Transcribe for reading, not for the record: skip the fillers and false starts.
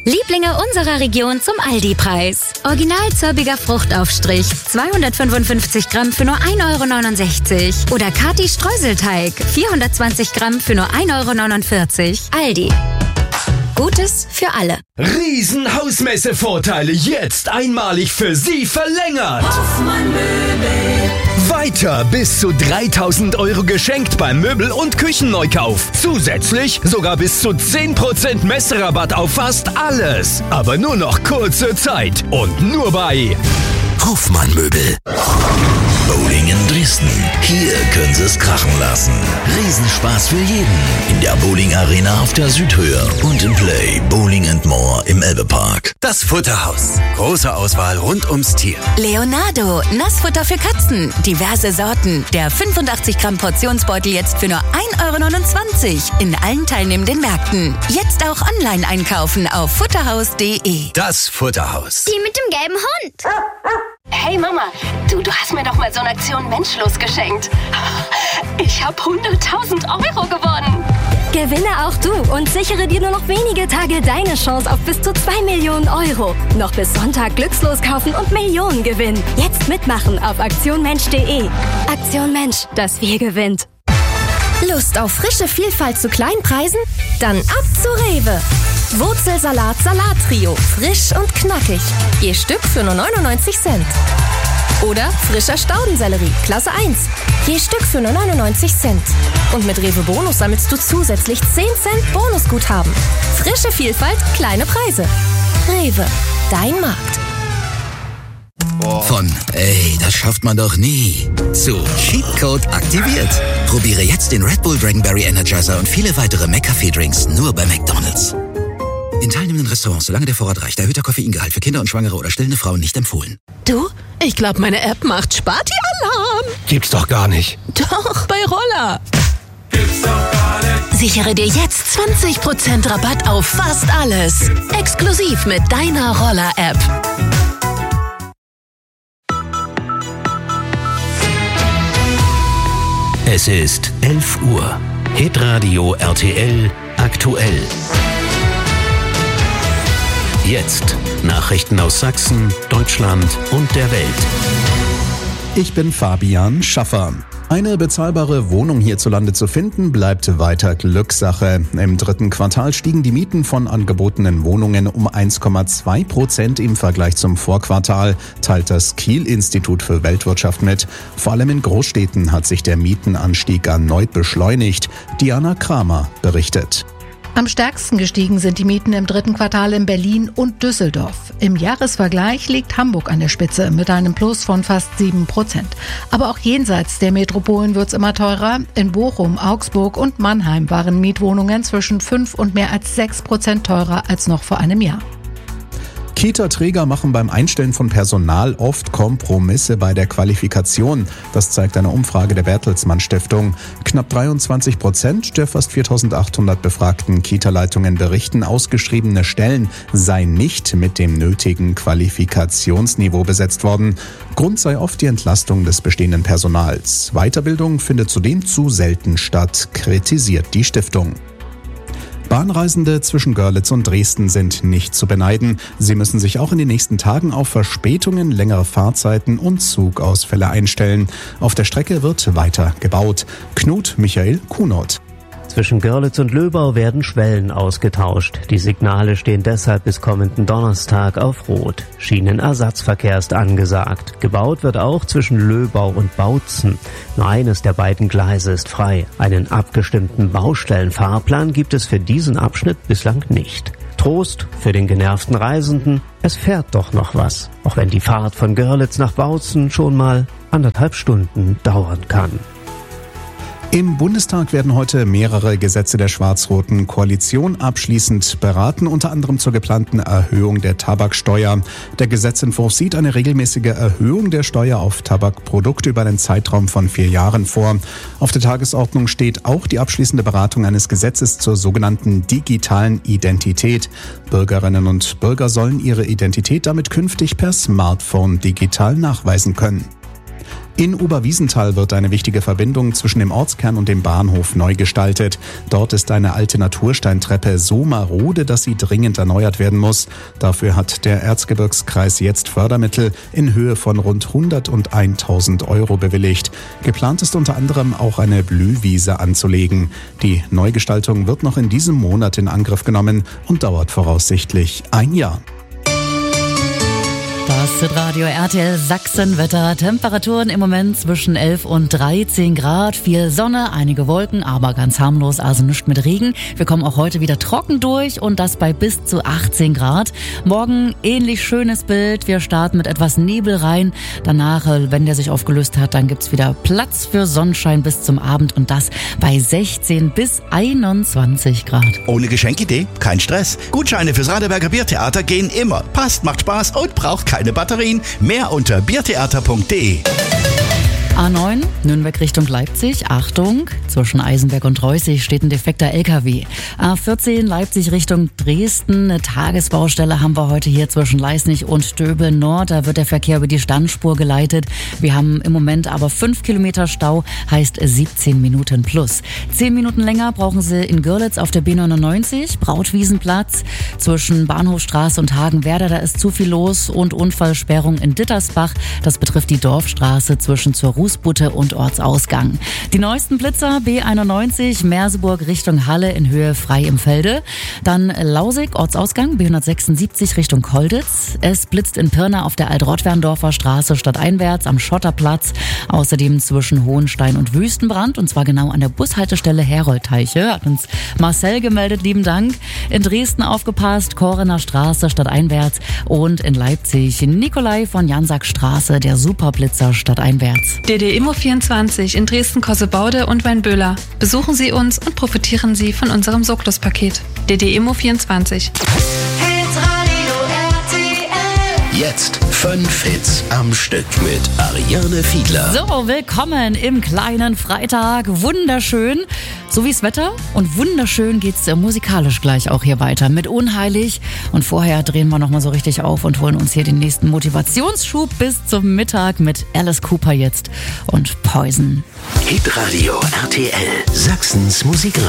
Lieblinge unserer Region zum Aldi-Preis. Original zirbiger Fruchtaufstrich, 255 Gramm für nur 1,69 € oder Kati Streuselteig, 420 Gramm für nur 1,49 €. Aldi. Gutes für alle. Riesenhausmesse-Vorteile jetzt einmalig für Sie verlängert. Hoffmann Möbel. Weiter bis zu 3.000 € geschenkt beim Möbel- und Küchenneukauf. Zusätzlich sogar bis zu 10% Messerabatt auf fast alles. Aber nur noch kurze Zeit und nur bei Hoffmann Möbel. Bowling in Dresden. Hier können Sie es krachen lassen. Riesenspaß für jeden. In der Bowling Arena auf der Südhöhe und im Play Bowling & More im Elbepark. Das Futterhaus. Große Auswahl rund ums Tier. Leonardo, Nassfutter für Katzen. Diverse Sorten. Der 85 Gramm Portionsbeutel jetzt für nur 1,29 € in allen teilnehmenden Märkten. Jetzt auch online einkaufen auf futterhaus.de. Das Futterhaus. Die mit dem gelben Hund. Hey Mama, du hast mir doch mal so eine Aktion Menschlos geschenkt. Ich habe 100.000 € gewonnen. Gewinne auch du und sichere dir nur noch wenige Tage deine Chance auf bis zu 2 Millionen €. Noch bis Sonntag glückslos kaufen und Millionen gewinnen. Jetzt mitmachen auf aktionmensch.de. Aktion Mensch, das Wir gewinnt. Lust auf frische Vielfalt zu kleinen Preisen? Dann ab zu Rewe. Wurzelsalat Salattrio, frisch und knackig. Je Stück für nur 99 Cent. Oder frischer Staudensellerie, Klasse 1. Je Stück für nur 99 Cent. Und mit Rewe Bonus sammelst du zusätzlich 10 Cent Bonusguthaben. Frische Vielfalt, kleine Preise. Rewe, dein Markt. Von ey, das schafft man doch nie zu Cheatcode aktiviert. Probiere jetzt den Red Bull Dragonberry Energizer und viele weitere McCafé-Drinks nur bei McDonald's. In teilnehmenden Restaurants, solange der Vorrat reicht, erhöhter Koffeingehalt für Kinder und Schwangere oder stillende Frauen nicht empfohlen. Du, ich glaube, meine App macht Sparti-Alarm. Gibt's doch gar nicht. Doch, bei Roller. Gibt's doch gar nicht. Sichere dir jetzt 20% Rabatt auf fast alles. Exklusiv mit deiner Roller-App. Es ist 11 Uhr. Hitradio RTL aktuell. Jetzt Nachrichten aus Sachsen, Deutschland und der Welt. Ich bin Fabian Schaffer. Eine bezahlbare Wohnung hierzulande zu finden, bleibt weiter Glückssache. Im 3. Quartal stiegen die Mieten von angebotenen Wohnungen um 1,2% im Vergleich zum Vorquartal, teilt das Kiel-Institut für Weltwirtschaft mit. Vor allem in Großstädten hat sich der Mietenanstieg erneut beschleunigt. Diana Kramer berichtet. Am stärksten gestiegen sind die Mieten im 3. Quartal in Berlin und Düsseldorf. Im Jahresvergleich liegt Hamburg an der Spitze mit einem Plus von fast 7%. Aber auch jenseits der Metropolen wird's immer teurer. In Bochum, Augsburg und Mannheim waren Mietwohnungen zwischen 5 und mehr als 6% teurer als noch vor einem Jahr. Kita-Träger machen beim Einstellen von Personal oft Kompromisse bei der Qualifikation. Das zeigt eine Umfrage der Bertelsmann Stiftung. Knapp 23% der fast 4.800 befragten Kita-Leitungen berichten, ausgeschriebene Stellen seien nicht mit dem nötigen Qualifikationsniveau besetzt worden. Grund sei oft die Entlastung des bestehenden Personals. Weiterbildung findet zudem zu selten statt, kritisiert die Stiftung. Bahnreisende zwischen Görlitz und Dresden sind nicht zu beneiden. Sie müssen sich auch in den nächsten Tagen auf Verspätungen, längere Fahrzeiten und Zugausfälle einstellen. Auf der Strecke wird weiter gebaut. Knut Michael Kuhnert. Zwischen Görlitz und Löbau werden Schwellen ausgetauscht. Die Signale stehen deshalb bis kommenden Donnerstag auf Rot. Schienenersatzverkehr ist angesagt. Gebaut wird auch zwischen Löbau und Bautzen. Nur eines der beiden Gleise ist frei. Einen abgestimmten Baustellenfahrplan gibt es für diesen Abschnitt bislang nicht. Trost für den genervten Reisenden, es fährt doch noch was. Auch wenn die Fahrt von Görlitz nach Bautzen schon mal 1,5 Stunden dauern kann. Im Bundestag werden heute mehrere Gesetze der schwarz-roten Koalition abschließend beraten, unter anderem zur geplanten Erhöhung der Tabaksteuer. Der Gesetzentwurf sieht eine regelmäßige Erhöhung der Steuer auf Tabakprodukte über einen Zeitraum von 4 Jahren vor. Auf der Tagesordnung steht auch die abschließende Beratung eines Gesetzes zur sogenannten digitalen Identität. Bürgerinnen und Bürger sollen ihre Identität damit künftig per Smartphone digital nachweisen können. In Oberwiesenthal wird eine wichtige Verbindung zwischen dem Ortskern und dem Bahnhof neu gestaltet. Dort ist eine alte Natursteintreppe so marode, dass sie dringend erneuert werden muss. Dafür hat der Erzgebirgskreis jetzt Fördermittel in Höhe von rund 101.000 € bewilligt. Geplant ist unter anderem auch eine Blühwiese anzulegen. Die Neugestaltung wird noch in diesem Monat in Angriff genommen und dauert voraussichtlich ein Jahr. Das Hitradio RTL Sachsenwetter. Temperaturen im Moment zwischen 11 und 13 Grad. Viel Sonne, einige Wolken, aber ganz harmlos, also nichts mit Regen. Wir kommen auch heute wieder trocken durch und das bei bis zu 18 Grad. Morgen ähnlich schönes Bild. Wir starten mit etwas Nebel rein. Danach, wenn der sich aufgelöst hat, dann gibt's wieder Platz für Sonnenschein bis zum Abend und das bei 16 bis 21 Grad. Ohne Geschenkidee? Kein Stress. Gutscheine fürs Radeberger Biertheater gehen immer. Passt, macht Spaß und braucht keine Batterien. Mehr unter biertheater.de. A9, Nürnberg Richtung Leipzig. Achtung, zwischen Eisenberg und Reußig steht ein defekter LKW. A14, Leipzig Richtung Dresden. Eine Tagesbaustelle haben wir heute hier zwischen Leisnig und Döbel Nord. Da wird der Verkehr über die Standspur geleitet. Wir haben im Moment aber 5 Kilometer Stau, heißt 17 Minuten plus. 10 Minuten länger brauchen Sie in Görlitz auf der B99, Brautwiesenplatz. Zwischen Bahnhofstraße und Hagenwerder, da ist zu viel los und Unfallsperrung in Dittersbach. Das betrifft die Dorfstraße zwischen zur Rußbutte und Ortsausgang. Die neuesten Blitzer B91 Merseburg Richtung Halle in Höhe Frei im Felde. Dann Lausig Ortsausgang B176 Richtung Kolditz. Es blitzt in Pirna auf der Alt-Rottwerndorfer Straße stadteinwärts am Schotterplatz. Außerdem zwischen Hohenstein und Wüstenbrand und zwar genau an der Bushaltestelle Heroldteiche. Hat uns Marcel gemeldet, lieben Dank. In Dresden aufgepasst, Korener Straße stadteinwärts und in Leipzig Nikolai von Jansack-Straße, der Superblitzer stadteinwärts. DD-Immo24 in Dresden-Kossebaude und Weinböhler. Besuchen Sie uns und profitieren Sie von unserem Sorglos-Paket. DD-Immo24. Jetzt 5 Hits am Stück mit Ariane Fiedler. So, willkommen im kleinen Freitag. Wunderschön, so wie das Wetter. Und wunderschön geht's musikalisch gleich auch hier weiter mit Unheilig. Und vorher drehen wir nochmal so richtig auf und holen uns hier den nächsten Motivationsschub bis zum Mittag mit Alice Cooper jetzt und Poison. Hitradio RTL, Sachsens Musikradio.